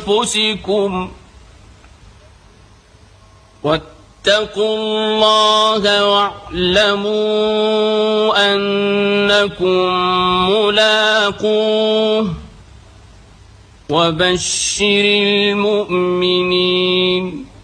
أنفسكم واتقوا الله واعلموا أنكم ملاقوه وبشر المؤمنين